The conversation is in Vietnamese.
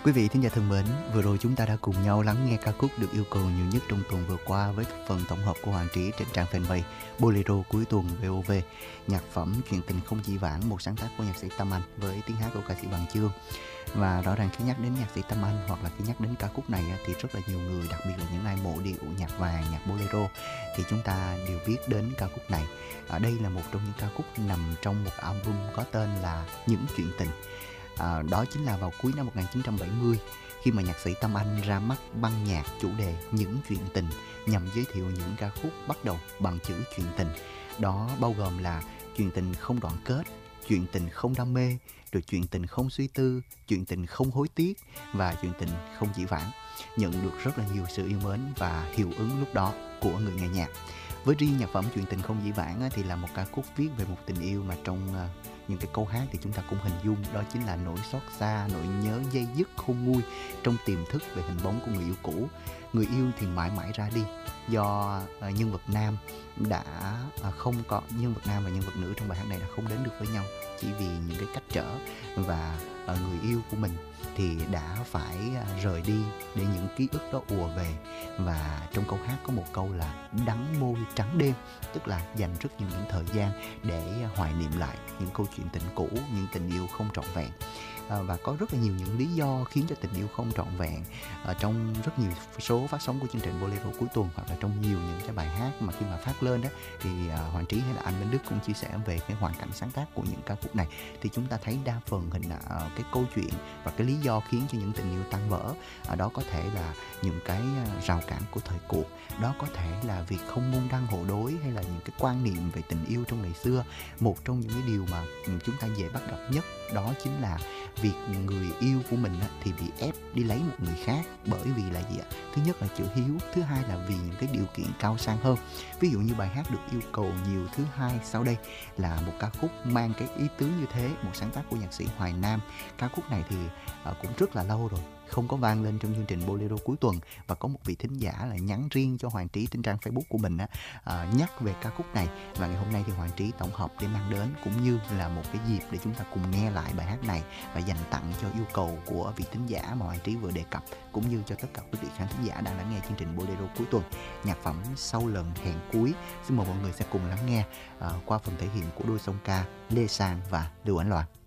Quý vị thính giả thân mến, vừa rồi chúng ta đã cùng nhau lắng nghe ca khúc được yêu cầu nhiều nhất trong tuần vừa qua với phần tổng hợp của Hoàng Trí trên trang fanpage Bolero cuối tuần VOV. Nhạc phẩm Chuyện tình không dĩ vãng, một sáng tác của nhạc sĩ Tâm Anh với tiếng hát của ca sĩ Bằng Chương. Và rõ ràng khi nhắc đến nhạc sĩ Tâm Anh hoặc là khi nhắc đến ca khúc này thì rất là nhiều người, đặc biệt là những ai mộ điệu nhạc vàng, nhạc bolero thì chúng ta đều biết đến ca khúc này. Đây là một trong những ca khúc nằm trong một album có tên là Những Chuyện Tình. Đó chính là vào cuối năm 1970 khi mà nhạc sĩ Tâm Anh ra mắt băng nhạc chủ đề Những Chuyện Tình nhằm giới thiệu những ca khúc bắt đầu bằng chữ chuyện tình. Đó bao gồm là chuyện tình không đoạn kết, chuyện tình không đam mê, rồi chuyện tình không suy tư, chuyện tình không hối tiếc và chuyện tình không dĩ vãng. Nhận được rất là nhiều sự yêu mến và hiệu ứng lúc đó của người nghe nhạc. Với riêng nhạc phẩm Chuyện tình không dĩ vãng thì là một ca khúc viết về một tình yêu mà trong những cái câu hát thì chúng ta cũng hình dung đó chính là nỗi xót xa, nỗi nhớ dây dứt khôn nguôi trong tiềm thức về hình bóng của người yêu cũ. Người yêu thì mãi mãi ra đi do nhân vật nam đã không có, nhân vật nam và nhân vật nữ trong bài hát này đã không đến được với nhau chỉ vì những cái cách trở, và người yêu của mình thì đã phải rời đi để những ký ức đó ùa về. Và trong câu hát có một câu là đắng môi trắng đêm, tức là dành rất nhiều những thời gian để hoài niệm lại những câu chuyện tình cũ, những tình yêu không trọn vẹn. Và có rất là nhiều những lý do khiến cho tình yêu không trọn vẹn. Trong rất nhiều số phát sóng của chương trình Bolero cuối tuần hoặc là trong nhiều những cái bài hát mà khi mà phát lên đó thì Hoàng Trí hay là anh Minh Đức cũng chia sẻ về cái hoàn cảnh sáng tác của những ca khúc này, thì chúng ta thấy đa phần cái câu chuyện và cái lý do khiến cho những tình yêu tan vỡ. Đó có thể là những cái rào cản của thời cuộc, đó có thể là việc không môn đăng hộ đối, hay là những cái quan niệm về tình yêu trong ngày xưa. Một trong những cái điều mà chúng ta dễ bắt gặp nhất đó chính là việc người yêu của mình thì bị ép đi lấy một người khác bởi vì là gì ạ? Thứ nhất là chữ hiếu, thứ hai là vì những cái điều kiện cao sang hơn. Ví dụ như bài hát được yêu cầu nhiều thứ hai sau đây là một ca khúc mang cái ý tứ như thế, một sáng tác của nhạc sĩ Hoài Nam. Ca khúc này thì cũng rất là lâu rồi không có vang lên trong chương trình Bolero cuối tuần, và có một vị thính giả là nhắn riêng cho Hoàng Trí trên trang Facebook của mình nhắc về ca khúc này, và ngày hôm nay thì Hoàng Trí tổng hợp để mang đến, cũng như là một cái dịp để chúng ta cùng nghe lại bài hát này và dành tặng cho yêu cầu của vị thính giả mà Hoàng Trí vừa đề cập, cũng như cho tất cả quý vị khán thính giả đang lắng nghe chương trình Bolero cuối tuần. Nhạc phẩm Sau Lần Hẹn Cuối, xin mời mọi người sẽ cùng lắng nghe qua phần thể hiện của đôi song ca Lê Sang và Lưu Ánh Loan.